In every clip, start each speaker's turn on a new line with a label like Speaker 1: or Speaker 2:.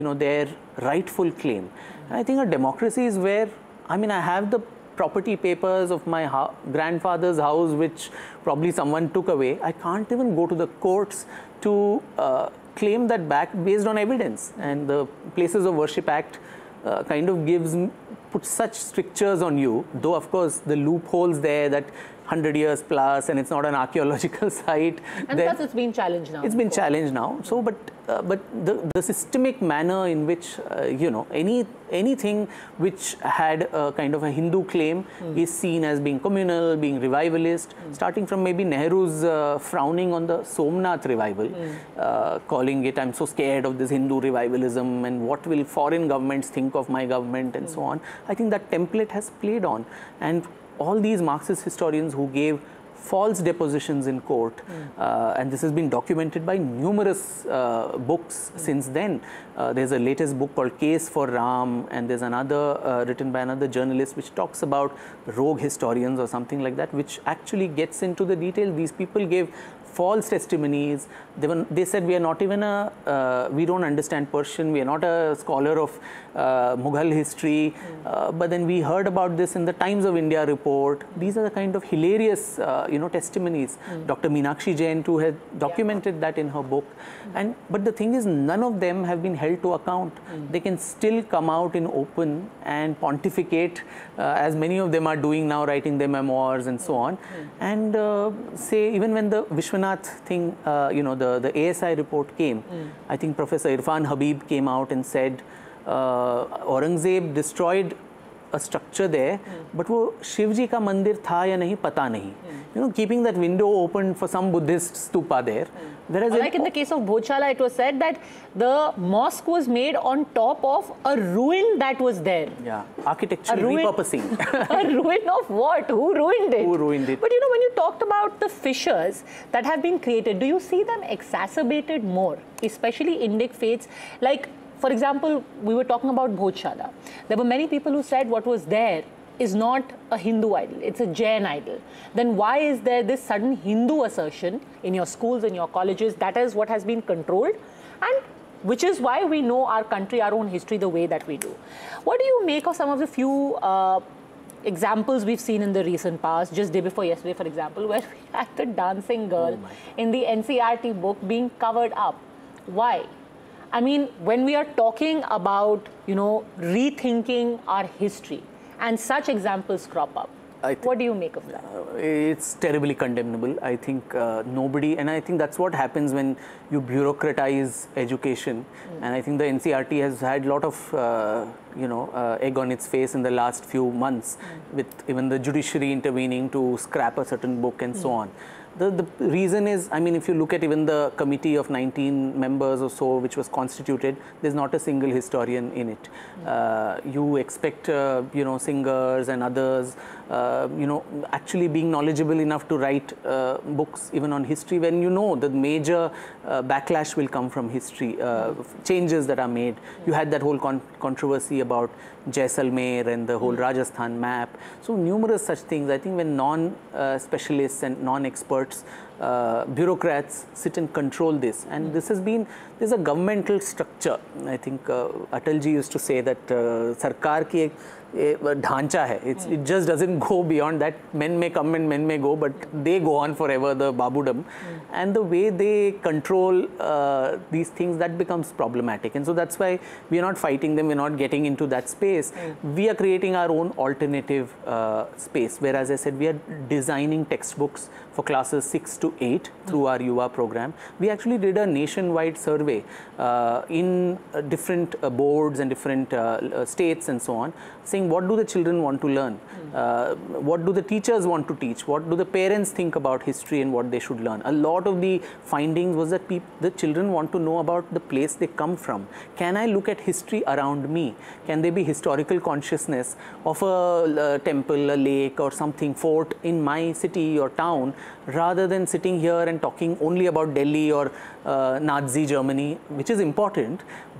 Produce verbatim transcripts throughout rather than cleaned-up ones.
Speaker 1: you know, their rightful claim. And I think a democracy is where, I mean, I have the property papers of my grandfather's house, which probably someone took away. I can't even go to the courts to uh, claim that back based on evidence. And the Places of Worship Act uh, kind of gives, puts such strictures on you, though of course the loopholes there that one hundred years plus and it's not an archaeological site.
Speaker 2: And plus it's been challenged now.
Speaker 1: It's been challenged now. So, but uh, but the, the systemic manner in which, uh, you know, any anything which had a kind of a Hindu claim mm. is seen as being communal, being revivalist, mm. starting from maybe Nehru's uh, frowning on the Somnath revival, mm. uh, calling it, I'm so scared of this Hindu revivalism and what will foreign governments think of my government and mm. so on. I think that template has played on. And all these Marxist historians who gave false depositions in court, mm. uh, and this has been documented by numerous uh, books mm. since then. Uh, there's a latest book called Case for Ram, and there's another uh, written by another journalist which talks about rogue historians or something like that, which actually gets into the detail. These people gave false testimonies. They, were, they said we are not even a, uh, we don't understand Persian, we are not a scholar of uh, Mughal history, mm. uh, but then we heard about this in the Times of India report. These are the kind of hilarious, uh, you know, testimonies. Mm. Doctor Meenakshi Jain too had documented yeah. that in her book. Mm. And but the thing is, none of them have been held to account. Mm. They can still come out in open and pontificate, uh, as many of them are doing now, writing their memoirs and so on. Mm. And uh, say, even when the Vishwanath thing, uh, you know, the, the A S I report came, mm. I think Professor Irfan Habib came out and said, uh, Aurangzeb destroyed a structure there, mm. but वो शिवजी का मंदिर था या नहीं पता नहीं. Mm. You know, keeping that window open for some Buddhist stupa there. Mm.
Speaker 2: Whereas like in the case of Bhojshala, it was said that the mosque was made on top of a ruin that was there.
Speaker 1: Yeah, architectural repurposing.
Speaker 2: A ruin of what? Who ruined it?
Speaker 1: Who ruined it?
Speaker 2: But you know, when you talked about the fissures that have been created, do you see them exacerbated more, especially Indic faiths? Like, for example, we were talking about Bhojshala. There were many people who said what was there is not a Hindu idol, it's a Jain idol. Then why is there this sudden Hindu assertion in your schools, in your colleges? That is what has been controlled, and which is why we know our country, our own history the way that we do. What do you make of some of the few uh, examples we've seen in the recent past, just day before yesterday, for example, where we had the dancing girl oh in the N C R T book being covered up? Why? I mean, when we are talking about, you know, rethinking our history and such examples crop up, what do you make of that?
Speaker 1: Uh, it's terribly condemnable. I think uh, nobody, and I think that's what happens when you bureaucratize education. Mm. And I think the N C R T has had a lot of, uh, you know, uh, egg on its face in the last few months, mm. with even the judiciary intervening to scrap a certain book and mm. so on. The, the reason is, I mean, if you look at even the committee of nineteen members or so, which was constituted, there's not a single historian in it. Mm. Uh, you expect, uh, you know, singers and others, uh, you know, actually being knowledgeable enough to write uh, books even on history, when you know the major uh, backlash will come from history, uh, mm. changes that are made. Mm. You had that whole con controversy about Jaisalmer and the whole mm. Rajasthan map. So numerous such things. I think when non-specialists uh, and non-experts Uh, bureaucrats sit and control this, and mm. this has been, there's a governmental structure. I think uh, Atalji used to say that uh, Sarkar ki ek ढांचा है. It's, mm. It just doesn't go beyond that. Men may come and men may go, but they go on forever, the Babudam. Mm. And the way they control uh, these things, that becomes problematic. And so that's why we are not fighting them, we're not getting into that space. Mm. We are creating our own alternative uh, space, where, as I said, we are designing textbooks for classes six to eight mm. through our Yuva program. We actually did a nationwide survey uh, in uh, different uh, boards and different uh, uh, states and so on, saying what do the children want to learn, mm. uh, what do the teachers want to teach, what do the parents think about history and what they should learn. A lot of the findings was that the children want to know about the place they come from. Can I look at history around me? Can there be historical consciousness of a, a temple, a lake or something, fort in my city or town, rather than sitting here and talking only about Delhi or uh, Nazi Germany, which is important,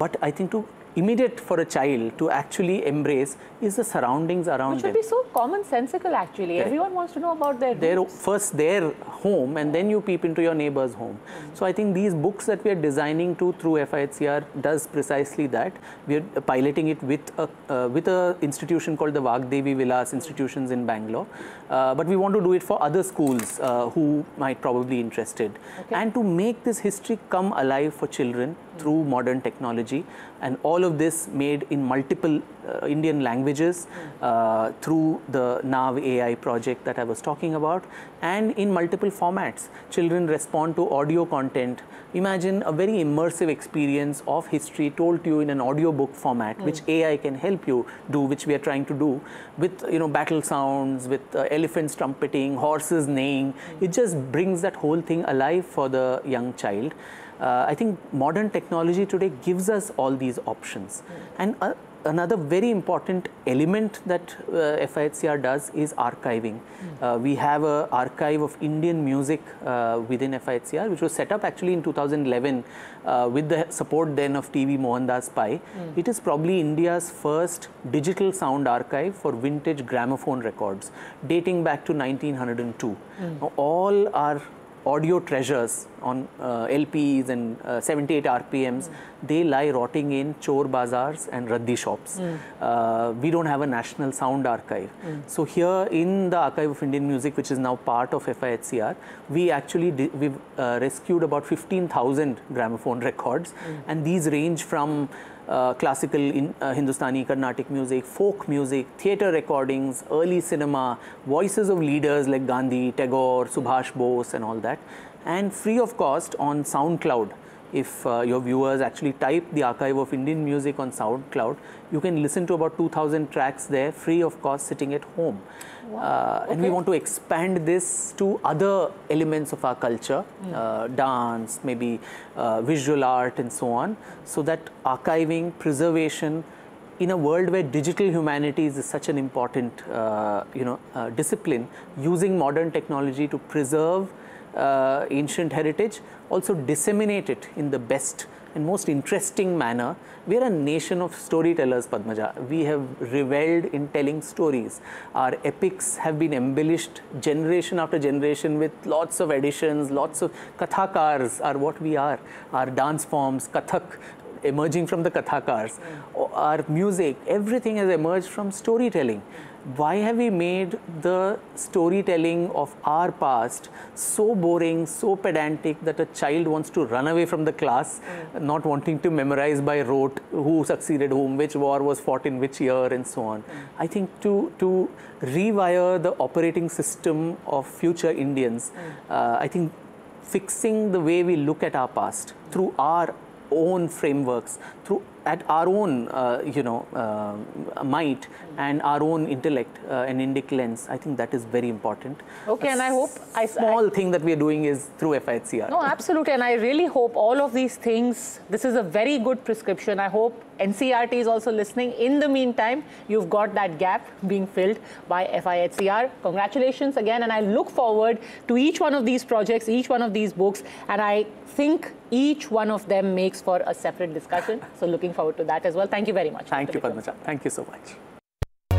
Speaker 1: but I think to immediate for a child to actually embrace is the surroundings around
Speaker 2: Which should
Speaker 1: them.
Speaker 2: be so commonsensical actually.
Speaker 1: Correct.
Speaker 2: Everyone wants to know about their
Speaker 1: Their,
Speaker 2: roots.
Speaker 1: first their home, and then you peep into your neighbor's home. Mm-hmm. So I think these books that we are designing to through F I H C R does precisely that. We are piloting it with a uh, with a institution called the Vagdevi Vilas Institutions in Bangalore, uh, but we want to do it for other schools uh, who might probably be interested, okay. and to make this history come alive for children mm-hmm. through modern technology, and all of this made in multiple uh, Indian languages uh, through the Nav A I project that I was talking about, and in multiple formats. Children respond to audio content. Imagine a very immersive experience of history told to you in an audiobook format, mm. which A I can help you do, which we are trying to do with, you know, battle sounds, with uh, elephants trumpeting, horses neighing. Mm. It just brings that whole thing alive for the young child. Uh, I think modern technology today gives us all these options. Mm. And uh, another very important element that uh, F I H C R does is archiving. Mm. Uh, we have an archive of Indian music uh, within F I H C R, which was set up actually in two thousand eleven uh, with the support then of T V Mohandas Pai. Mm. It is probably India's first digital sound archive for vintage gramophone records, dating back to nineteen oh two. Mm. Now, all our audio treasures on uh, L Ps and uh, seventy-eight R P Ms, mm. they lie rotting in chor bazaars and raddi shops. Mm. Uh, we don't have a national sound archive. Mm. So here in the Archive of Indian Music, which is now part of F I H C R, we actually we've uh, rescued about fifteen thousand gramophone records, mm. and these range from Uh, classical in, uh, Hindustani, Carnatic music, folk music, theatre recordings, early cinema, voices of leaders like Gandhi, Tagore, Subhash Bose and all that, and free of cost on SoundCloud. If uh, your viewers actually type the Archive of Indian Music on SoundCloud, you can listen to about two thousand tracks there, free of cost, sitting at home. Wow. Uh, okay. And we want to expand this to other elements of our culture, mm. uh, dance, maybe uh, visual art and so on, so that archiving, preservation, in a world where digital humanities is such an important uh, you know, uh, discipline, using modern technology to preserve uh, ancient heritage, also disseminate it in the best and most interesting manner. We are a nation of storytellers, Padmaja. We have reveled in telling stories. Our epics have been embellished generation after generation with lots of additions, lots of kathakars are what we are. Our dance forms, Kathak, emerging from the kathakars. Mm. Our music, everything has emerged from storytelling. Why have we made the storytelling of our past so boring, so pedantic that a child wants to run away from the class, mm. not wanting to memorize by rote who succeeded whom, which war was fought in which year and so on. Mm. I think to, to rewire the operating system of future Indians, mm. uh, I think fixing the way we look at our past through our own frameworks, through at our own, uh, you know, uh, might and our own intellect uh, and Indic lens. I think that is very important.
Speaker 2: Okay, a and I hope
Speaker 1: I small I, thing that we are doing is through F I H C R.
Speaker 2: No, absolutely, and I really hope all of these things. This is a very good prescription. I hope N C R T is also listening. In the meantime, you've got that gap being filled by F I H C R. Congratulations again, and I look forward to each one of these projects, each one of these books, and I think each one of them makes for a separate discussion. So looking forward to that as well. Thank you very much.
Speaker 1: Thank you, Padmaja. Thank you so much.